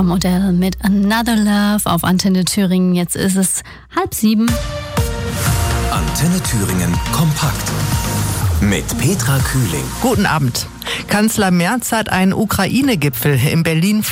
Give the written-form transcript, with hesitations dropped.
Tom Odell mit Another Love auf Antenne Thüringen. Jetzt ist es 6:30. Antenne Thüringen kompakt mit Petra Kühling. Guten Abend. Kanzler Merz hat einen Ukraine-Gipfel in Berlin